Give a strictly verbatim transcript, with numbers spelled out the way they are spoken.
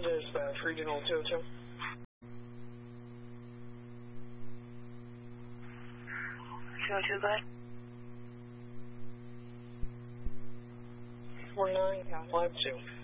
Dispatch, Regional two oh two. two oh two, go ahead. four nine five two.